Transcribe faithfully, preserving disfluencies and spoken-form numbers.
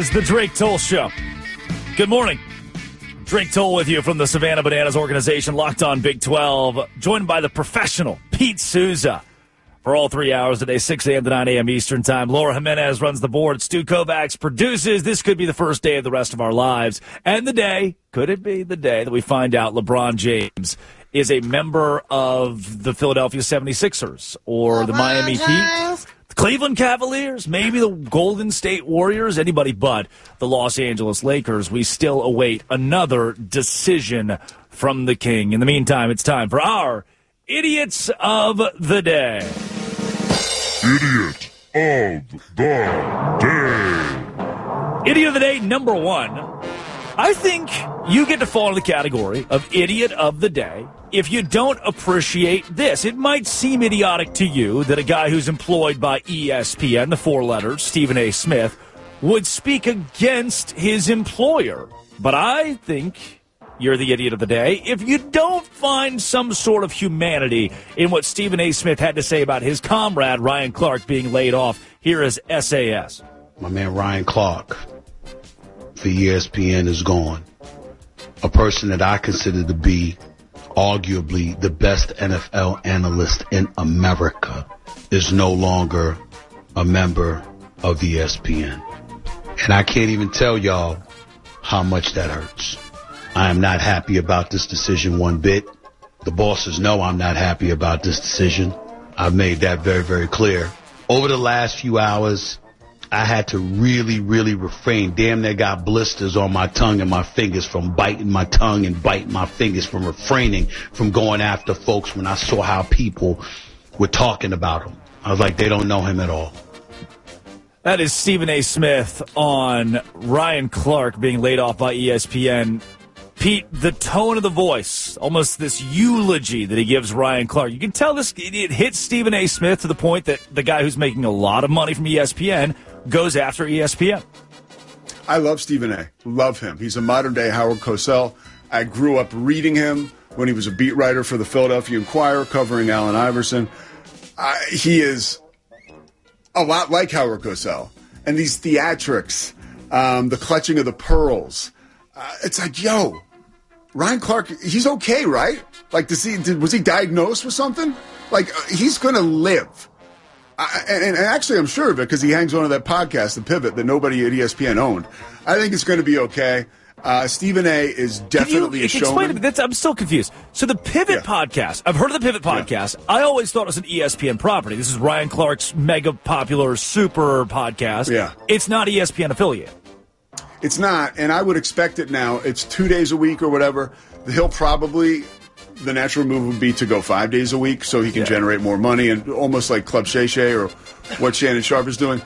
is the Drake Toll Show. Good morning. Drake Toll with you from the Savannah Bananas organization, Locked On Big twelve, joined by the professional Pete Souza for all three hours today, six a.m. to nine a.m. Eastern Time. Laura Jimenez runs the board. Stu Kovacs produces. This could be the first day of the rest of our lives. And the day, could it be the day that we find out LeBron James is a member of the Philadelphia seventy-sixers or the Miami Heat? The Cleveland Cavaliers, maybe the Golden State Warriors, anybody but the Los Angeles Lakers. We still await another decision from the King. In the meantime, it's time for our Idiots of the Day. Idiot of the Day. Idiot of the Day number one. I think you get to fall in the category of Idiot of the Day if you don't appreciate this. It might seem idiotic to you that a guy who's employed by E S P N, the four letters, Stephen A. Smith, would speak against his employer. But I think you're the idiot of the day if you don't find some sort of humanity in what Stephen A. Smith had to say about his comrade, Ryan Clark, being laid off. Here is S A S. My man Ryan Clark for E S P N is gone. A person that I consider to be arguably the best N F L analyst in America is no longer a member of E S P N. And I can't even tell y'all how much that hurts. I am not happy about this decision one bit. The bosses know I'm not happy about this decision. I've made that very, very clear. Over the last few hours, I had to really, really refrain. Damn near got blisters on my tongue and my fingers from biting my tongue and biting my fingers from refraining from going after folks when I saw how people were talking about him. I was like, they don't know him at all. That is Stephen A. Smith on Ryan Clark being laid off by E S P N. Pete, the tone of the voice, almost this eulogy that he gives Ryan Clark. You can tell this it hits Stephen A. Smith to the point that the guy who's making a lot of money from E S P N goes after E S P N. I love Stephen A. Love him. He's a modern-day Howard Cosell. I grew up reading him when he was a beat writer for the Philadelphia Inquirer covering Allen Iverson. Uh, he is a lot like Howard Cosell. And these theatrics, um, the clutching of the pearls, uh, it's like, yo, Ryan Clark, he's okay, right? Like, does he, did, was he diagnosed with something? Like, uh, he's going to live. I, and, and actually, I'm sure of it because he hangs on to that podcast, The Pivot, that nobody at E S P N owned. I think it's going to be okay. Uh, Stephen A. is definitely you, a showman. Explain to me, that's, I'm still confused. So the Pivot yeah. podcast, I've heard of the Pivot podcast. Yeah. I always thought it was an E S P N property. This is Ryan Clark's mega popular super podcast. Yeah. It's not E S P N affiliate. It's not, and I would expect it now. It's two days a week or whatever. He'll probably, the natural move would be to go five days a week so he can yeah. generate more money, and almost like Club Shay Shay or what Shannon Sharpe is doing.